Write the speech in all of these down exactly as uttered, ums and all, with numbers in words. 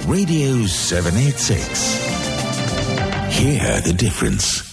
Radio seven eighty-six. Hear the difference.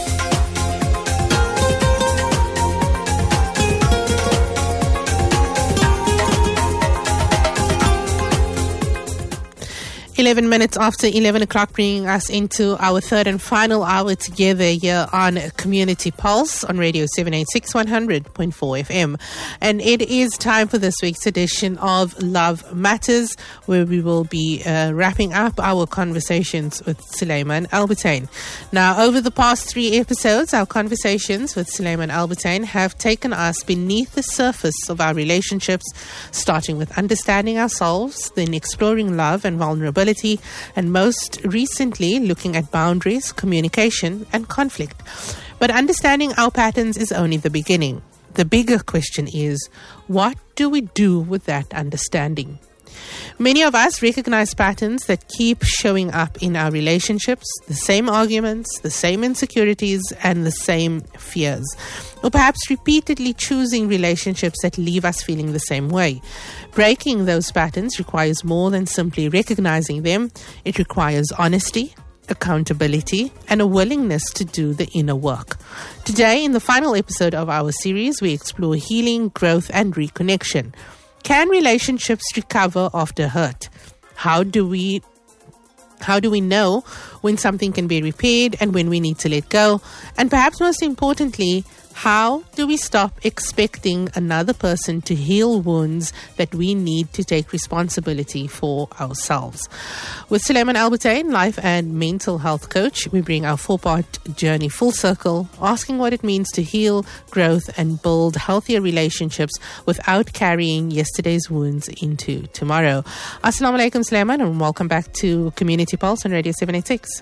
eleven minutes after eleven o'clock, bringing us into our third and final hour together here on Community Pulse on Radio seven eighty-six, one hundred point four F M. And it is time for this week's edition of Love Matters, where we will be uh, wrapping up our conversations with Sulaiman Albertine. Now, over the past three episodes, our conversations with Sulaiman Albertine have taken us beneath the surface of our relationships, starting with understanding ourselves, then exploring love and vulnerability, and most recently looking at boundaries, communication, and conflict. But understanding our patterns is only the beginning. The bigger question is, what do we do with that understanding? Many of us recognize patterns that keep showing up in our relationships, the same arguments, the same insecurities, and the same fears. Or perhaps repeatedly choosing relationships that leave us feeling the same way. Breaking those patterns requires more than simply recognizing them. It requires honesty, accountability, and a willingness to do the inner work. Today, in the final episode of our series, we explore healing, growth, and reconnection. Can relationships recover after hurt? How do we How do we know when something can be repaired and when we need to let go? And perhaps most importantly, how do we stop expecting another person to heal wounds that we need to take responsibility for ourselves? With Sulaiman Albertine, life and mental health coach, we bring our four-part journey full circle, asking what it means to heal, growth, and build healthier relationships without carrying yesterday's wounds into tomorrow. Assalamu alaikum, Sulaiman, and welcome back to Community Pulse on Radio seven eighty-six.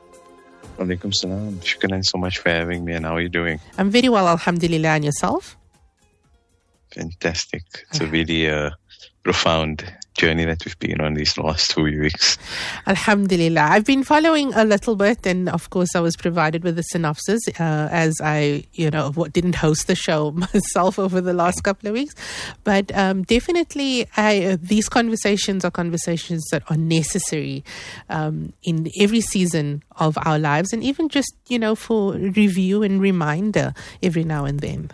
Alaikum salam. Shukran so much for having me, and how are you doing? I'm very well, alhamdulillah, and yourself? Fantastic. It's a really uh, profound journey that we've been on these last two weeks. Alhamdulillah. I've been following a little bit, and of course I was provided with a synopsis uh, as I, you know, didn't host the show myself over the last couple of weeks. But um, definitely I, uh, these conversations are conversations that are necessary um, in every season of our lives, and even just, you know, for review and reminder every now and then.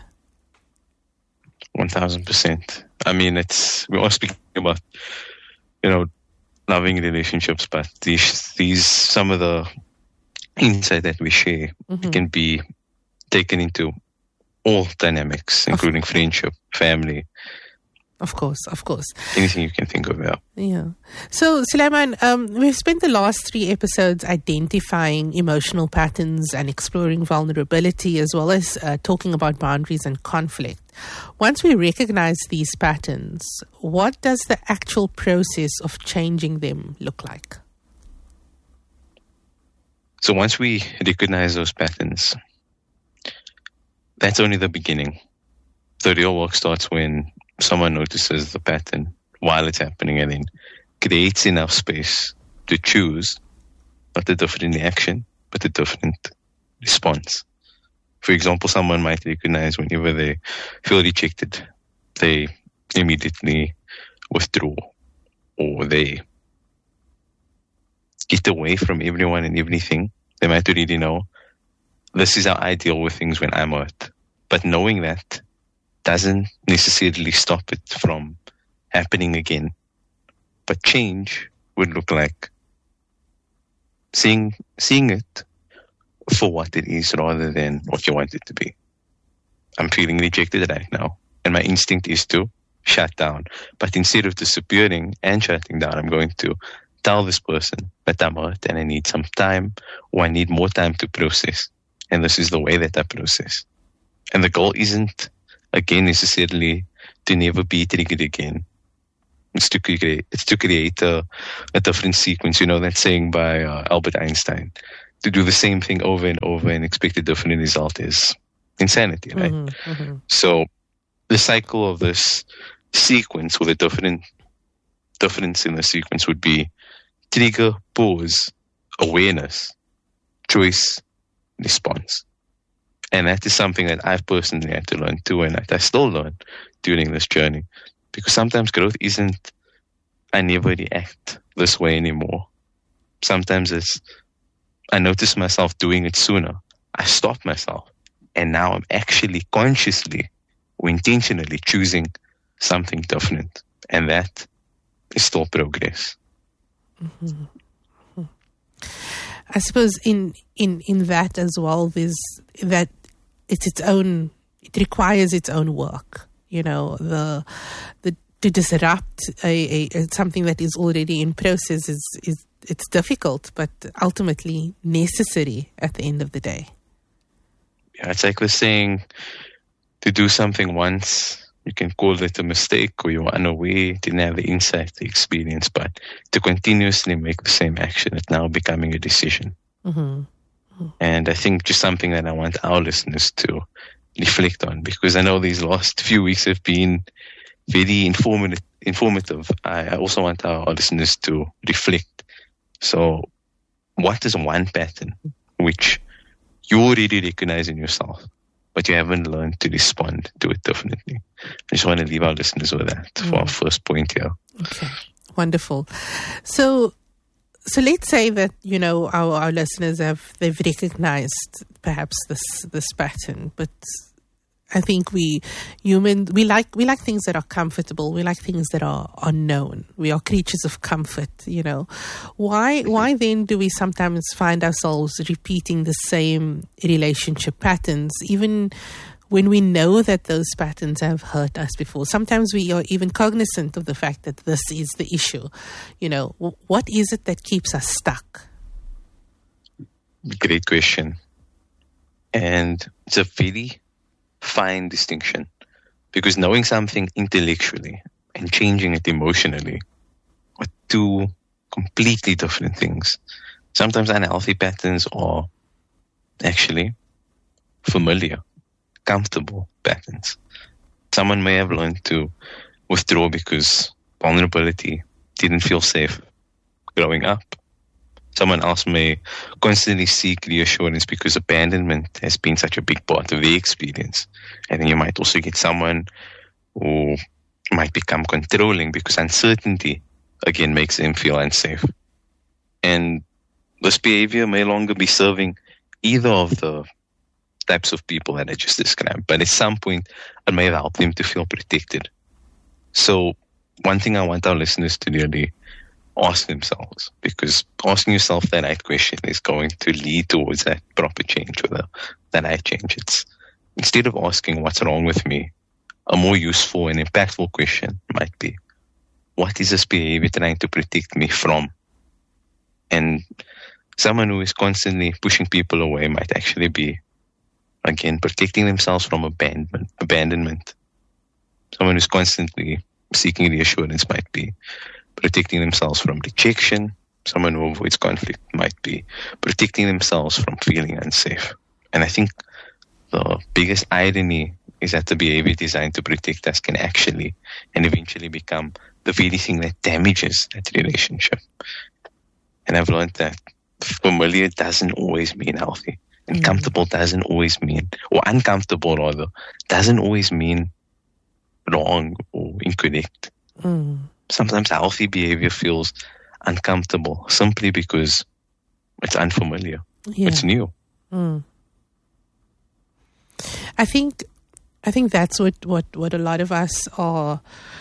one thousand percent. I mean, it's, we are speaking about, you know, loving relationships, but these, these, some of the insight that we share mm-hmm. can be taken into all dynamics, including of friendship, family. Of course, of course. Anything you can think of, yeah. Yeah. So, Sulaiman, um, we've spent the last three episodes identifying emotional patterns and exploring vulnerability, as well as uh, talking about boundaries and conflict. Once we recognize these patterns, what does the actual process of changing them look like? So once we recognize those patterns, that's only the beginning. The real work starts when someone notices the pattern while it's happening and then creates enough space to choose not a different reaction, but a different response. For example, someone might recognize whenever they feel rejected, they immediately withdraw, or they get away from everyone and everything. They might already know this is how I deal with things when I'm hurt. But knowing that doesn't necessarily stop it from happening again. But change would look like seeing seeing it for what it is rather than what you want it to be. I'm feeling rejected right now, and my instinct is to shut down. But instead of disappearing and shutting down, I'm going to tell this person that I'm hurt and I need some time, or I need more time to process. And this is the way that I process. And the goal isn't, again, necessarily to never be triggered again. It's to create, it's to create a, a different sequence. You know, that saying by uh, Albert Einstein, to do the same thing over and over and expect a different result is insanity, right? Mm-hmm, mm-hmm. So the cycle of this sequence, or the different difference in the sequence, would be trigger, pause, awareness, choice, response. And that is something that I've personally had to learn too, and that I still learn during this journey. Because sometimes growth isn't I never react this way anymore. Sometimes it's, I notice myself doing it sooner. I stop myself. And now I'm actually consciously or intentionally choosing something different. And that is still progress. Mm-hmm. I suppose in, in, in that as well, there's that it's its own, it requires its own work. You know, the, the, to disrupt a, a, something that is already in process is, is, it's difficult, but ultimately necessary at the end of the day. Yeah, it's like we're saying, to do something once, you can call it a mistake or you were unaware, didn't have the insight, the experience, but to continuously make the same action, it's now becoming a decision. Mm-hmm. Mm-hmm. And I think just something that I want our listeners to reflect on, because I know these last few weeks have been very informative. informative. I, I also want our, our listeners to reflect. So what is one pattern which you already recognize in yourself, but you haven't learned to respond to it differently? I just want to leave our listeners with that mm. for our first point here. Okay, wonderful. So, so let's say that, you know, our, our listeners have, they've recognized perhaps this, this pattern, but I think we human we like we like things that are comfortable. We like things that are unknown. We are creatures of comfort, you know. Why why then do we sometimes find ourselves repeating the same relationship patterns, even when we know that those patterns have hurt us before? Sometimes we are even cognizant of the fact that this is the issue. You know, what is it that keeps us stuck? Great question. And it's a very fine distinction, because knowing something intellectually and changing it emotionally are two completely different things. Sometimes unhealthy patterns are actually familiar, comfortable patterns. Someone may have learned to withdraw because vulnerability didn't feel safe growing up. Someone else may constantly seek reassurance because abandonment has been such a big part of their experience. And then you might also get someone who might become controlling because uncertainty, again, makes them feel unsafe. And this behavior may longer be serving either of the types of people that I just described, but at some point it may help them to feel protected. So one thing I want our listeners to really ask themselves, because asking yourself that right question is going to lead towards that proper change or the, that right change. It's instead of asking what's wrong with me, a more useful and impactful question might be, what is this behavior trying to protect me from? And someone who is constantly pushing people away might actually be, again, protecting themselves from abandonment. abandonment. Someone who's constantly seeking reassurance might be protecting themselves from rejection. Someone who avoids conflict might be protecting themselves from feeling unsafe. And I think the biggest irony is that the behavior designed to protect us can actually and eventually become the very thing that damages that relationship. And I've learned that familiar doesn't always mean healthy. And mm. comfortable doesn't always mean, or uncomfortable rather, doesn't always mean wrong or incorrect. Mm. Sometimes healthy behavior feels uncomfortable simply because it's unfamiliar. Yeah. It's new. Mm. I think, I think that's what, what, what a lot of us are,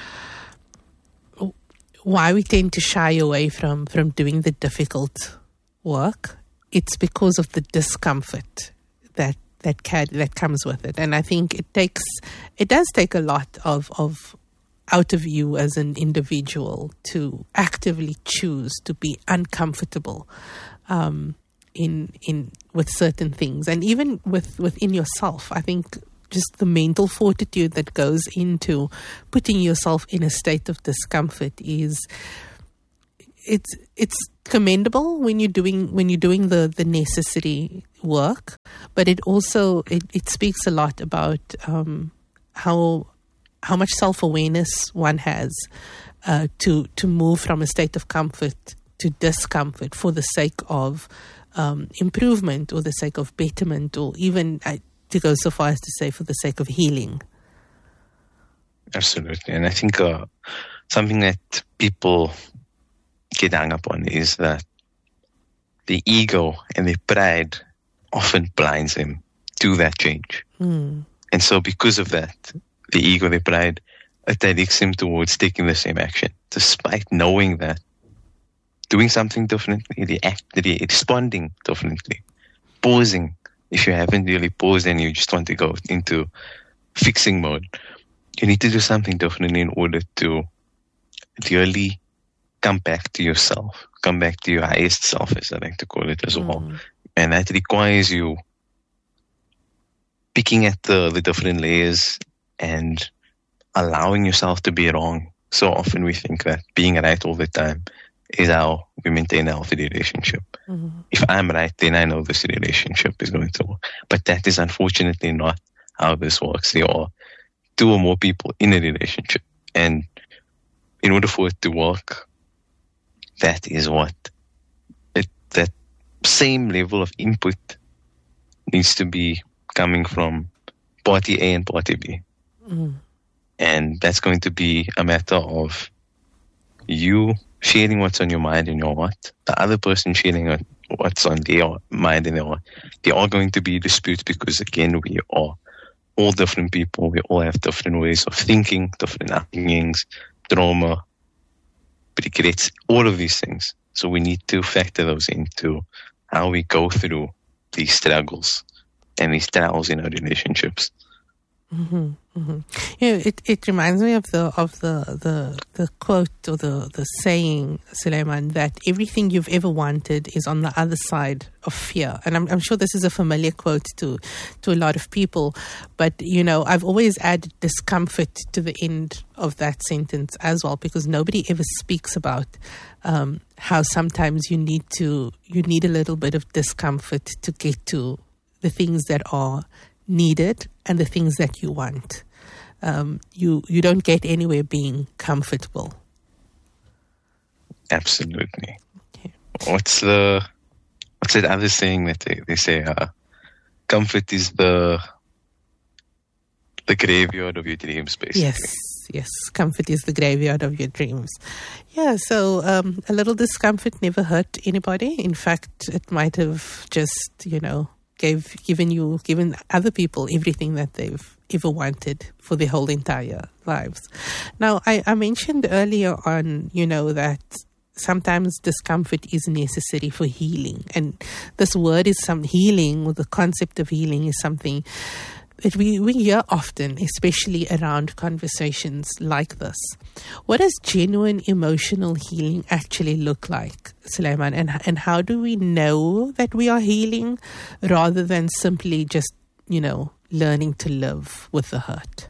why we tend to shy away from, from doing the difficult work. It's because of the discomfort that that can, that comes with it. And I think it takes, it does take a lot of, of out of you as an individual to actively choose to be uncomfortable um, in in with certain things, and even with within yourself. I think just the mental fortitude that goes into putting yourself in a state of discomfort is it's it's commendable when you're doing when you're doing the, the necessary work, but it also it, it speaks a lot about um, how how much self-awareness one has uh, to to move from a state of comfort to discomfort for the sake of um, improvement or the sake of betterment, or even uh, to go so far as to say for the sake of healing. Absolutely. And I think uh, something that people get hung up on is that the ego and the pride often blinds them to that change. Mm. And so because of that, the ego, the pride, it directs them towards taking the same action, despite knowing that doing something differently, the act, the responding differently, pausing. If you haven't really paused and you just want to go into fixing mode, you need to do something different in order to really come back to yourself, come back to your highest self, as I like to call it as well. Mm. And that requires you picking at the, the different layers and allowing yourself to be wrong. So often we think that being right all the time is how we maintain a healthy relationship. Mm-hmm. If I'm right, then I know this relationship is going to work. But that is unfortunately not how this works. There are two or more people in a relationship. And in order for it to work, that is what it, that same level of input needs to be coming from party A and party B. Mm. And that's going to be a matter of you sharing what's on your mind and your heart, the other person sharing what's on their mind and their heart. There are going to be disputes because, again, we are all different people. We all have different ways of thinking, different upbringings, trauma, regrets, all of these things. So we need to factor those into how we go through these struggles and these trials in our relationships. Mm-hmm, mm-hmm. You know, it, it reminds me of the of the, the the quote or the, the saying, Suleiman, that everything you've ever wanted is on the other side of fear. And I'm, I'm sure this is a familiar quote to to a lot of people. But, you know, I've always added discomfort to the end of that sentence as well, because nobody ever speaks about um, how sometimes you need to you need a little bit of discomfort to get to the things that are needed and the things that you want. Um, you you don't get anywhere being comfortable. Absolutely. Okay. What's the what's that other saying that they, they say? Uh, comfort is the the graveyard of your dreams, basically. Yes, yes. Comfort is the graveyard of your dreams. Yeah. So um, a little discomfort never hurt anybody. In fact, it might have just you know. Gave, given you, given other people everything that they've ever wanted for their whole entire lives. Now, I, I mentioned earlier on, you know, that sometimes discomfort is necessary for healing. And this word is some healing, or the concept of healing is something that we, we hear often, especially around conversations like this. What does genuine emotional healing actually look like, Suleiman? And, and how do we know that we are healing rather than simply just, you know, learning to live with the hurt?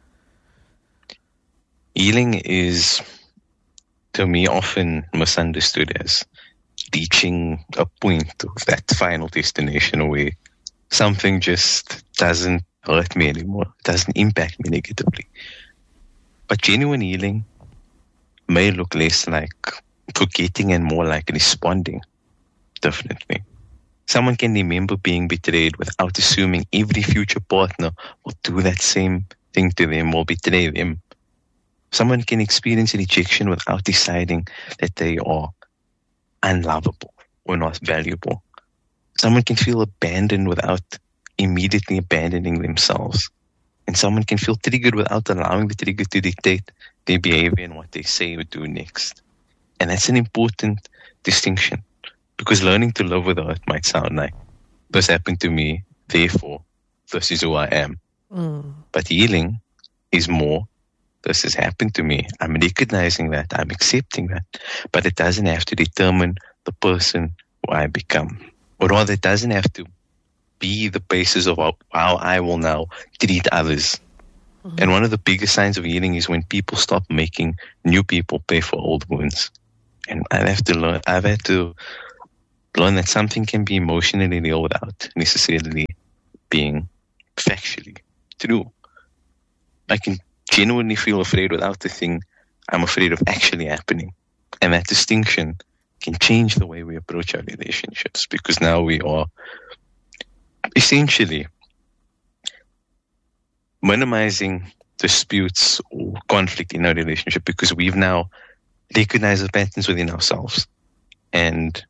Healing is, to me, often misunderstood as reaching a point of that final destination where something just doesn't hurt me anymore, doesn't impact me negatively. But genuine healing may look less like forgetting and more like responding differently. Someone can remember being betrayed without assuming every future partner will do that same thing to them or betray them. Someone can experience rejection without deciding that they are unlovable or not valuable. Someone can feel abandoned without immediately abandoning themselves. And someone can feel triggered without allowing the trigger to dictate their behavior and what they say or do next. And that's an important distinction, because learning to live with hurt might sound like, this happened to me, therefore, this is who I am. Mm. But healing is more, this has happened to me. I'm recognizing that, I'm accepting that, but it doesn't have to determine the person who I become. Or rather, it doesn't have to be the basis of how, how I will now treat others. Mm-hmm. And one of the biggest signs of healing is when people stop making new people pay for old wounds. And I have to learn, I've had to learn that something can be emotionally real without necessarily being factually true. I can genuinely feel afraid without the thing I'm afraid of actually happening. And that distinction can change the way we approach our relationships, because now we are essentially minimizing disputes or conflict in our relationship because we've now recognized the patterns within ourselves. And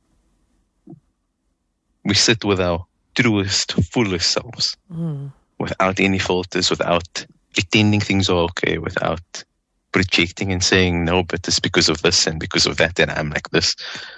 we sit with our truest, fullest selves mm. without any filters, without pretending things are okay, without projecting and saying, no, but it's because of this and because of that, and I'm like this.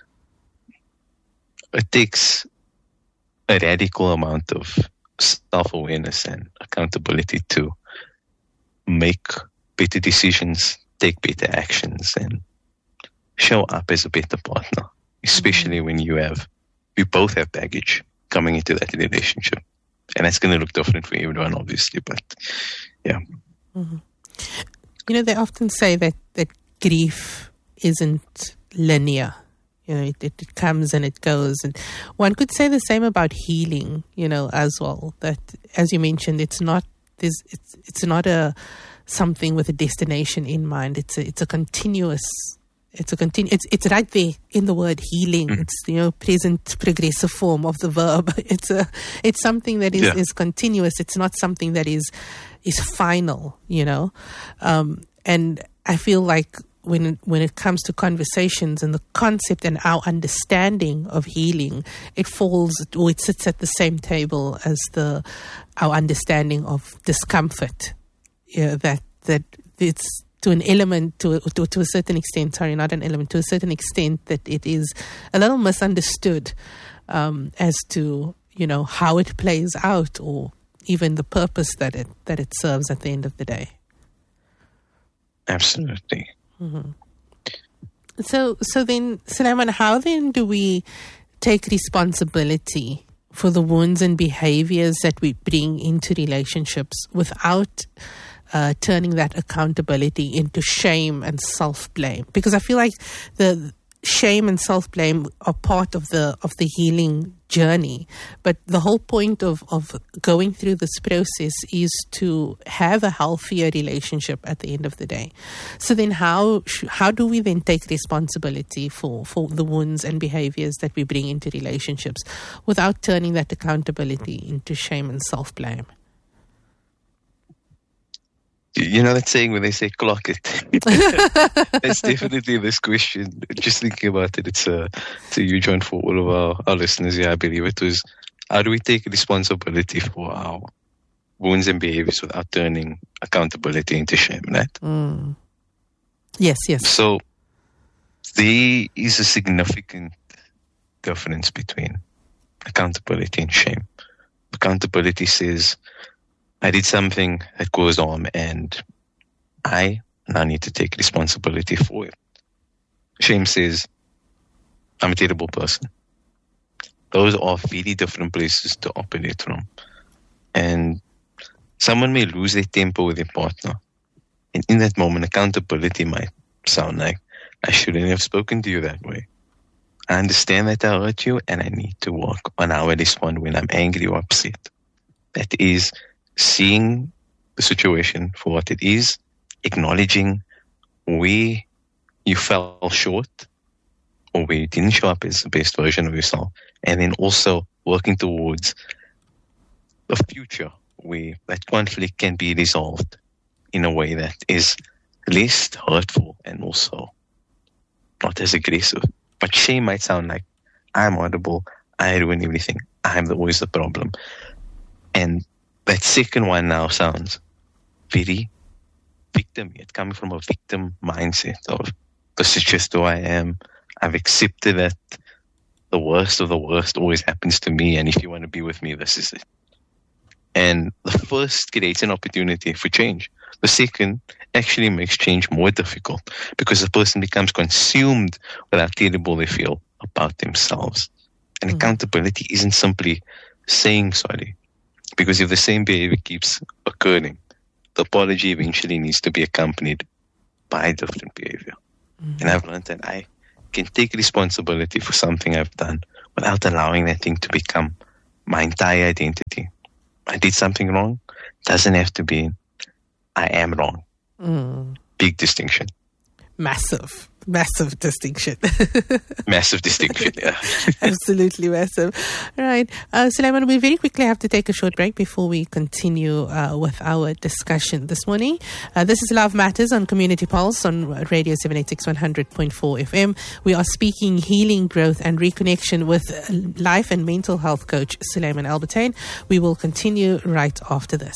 It takes a radical amount of self-awareness and accountability to make better decisions, take better actions, and show up as a better partner, especially mm-hmm. when you have, we both have baggage coming into that relationship. And that's going to look different for everyone, obviously, but yeah. Mm-hmm. You know, they often say that, that grief isn't linear. You know, it, it, it comes and it goes. And one could say the same about healing, you know, as well. That, as you mentioned, it's not there's it's it's not a something with a destination in mind. It's a it's a continuous. It's a continu- It's it's right there in the word healing. Mm. It's, you know, present progressive form of the verb. It's a it's something that is, yeah. is continuous. It's not something that is is final. You know, um, and I feel like when it, when it comes to conversations and the concept and our understanding of healing, it falls or it sits at the same table as the our understanding of discomfort. Yeah, that that it's. To an element, to, to to a certain extent, sorry, not an element, to a certain extent that it is a little misunderstood um, as to, you know, how it plays out or even the purpose that it that it serves at the end of the day. Absolutely. Mm-hmm. So, so then, Sulaiman, how then do we take responsibility for the wounds and behaviors that we bring into relationships without Uh, turning that accountability into shame and self-blame? Because I feel like the shame and self-blame are part of the of the healing journey, but the whole point of, of going through this process is to have a healthier relationship at the end of the day. So then how sh- how do we then take responsibility for, for the wounds and behaviors that we bring into relationships without turning that accountability into shame and self-blame? You know that saying when they say clock it? It's definitely this question. Just thinking about it, it's a, it's a huge one for all of our, our listeners here. I believe it was, how do we take responsibility for our wounds and behaviors without turning accountability into shame, right? Mm. Yes, yes. So there is a significant difference between accountability and shame. Accountability says, I did something that caused harm and I now need to take responsibility for it. Shame says, I'm a terrible person. Those are very different places to operate from. And someone may lose their temper with their partner. And in that moment, accountability might sound like, I shouldn't have spoken to you that way. I understand that I hurt you and I need to work on how I respond when I'm angry or upset. That is seeing the situation for what it is, acknowledging where you fell short or where you didn't show up as the best version of yourself, and then also working towards a future where that conflict can be resolved in a way that is less hurtful and also not as aggressive. But shame might sound like, I'm horrible, I ruin everything, I'm the, always the problem. And that second one now sounds very victim. It's coming from a victim mindset of, this is just who I am. I've accepted that the worst of the worst always happens to me, and if you want to be with me, this is it. And the first creates an opportunity for change. The second actually makes change more difficult because the person becomes consumed with how terrible they feel about themselves. And mm. accountability isn't simply saying sorry. Because if the same behavior keeps occurring, the apology eventually needs to be accompanied by different behavior. Mm-hmm. And I've learned that I can take responsibility for something I've done without allowing that thing to become my entire identity. I did something wrong. Doesn't have to be I am wrong. Mm. Big distinction. massive. Massive distinction. Massive distinction, yeah. Absolutely massive. Right. Uh, Sulaiman, we very quickly have to take a short break before we continue uh, with our discussion this morning. Uh, this is Love Matters on Community Pulse on Radio seven eighty-six one hundred point four F M. We are speaking healing, growth and reconnection with life and mental health coach Sulaiman Albertine. We will continue right after this.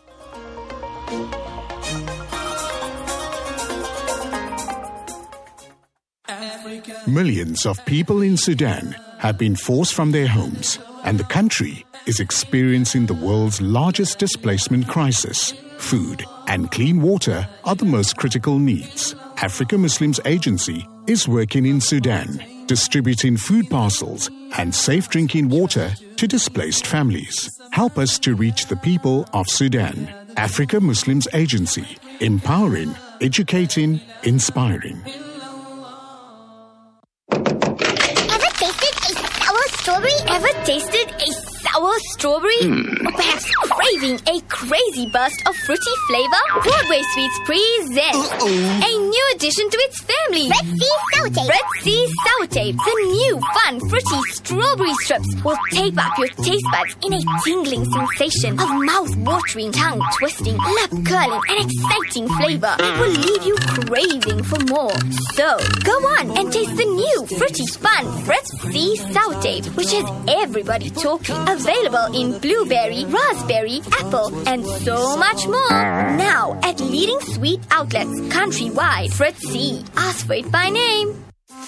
Millions of people in Sudan have been forced from their homes, and the country is experiencing the world's largest displacement crisis. Food and clean water are the most critical needs. Africa Muslims Agency is working in Sudan, distributing food parcels and safe drinking water to displaced families. Help us to reach the people of Sudan. Africa Muslims Agency, empowering, educating, inspiring. Strawberry? Ever tasted a sour strawberry? Mm. Or perhaps craving a crazy burst of fruity flavor? Broadway Sweets present Uh-oh. a new addition to its family. Red Sea Sour Tape. Red Sea Sour Tape. The new fun fruity strawberry strips will tape up your taste buds in a tingling sensation of mouth-watering, tongue-twisting, lip-curling and exciting flavor that will leave you craving for more. So, go on and taste the new fruity fun Red Sea Sour Tape, which has everybody talking. Available in blueberry, raspberry, apple, and so much more. Now at leading sweet outlets countrywide. Fritz C. Ask for it by name.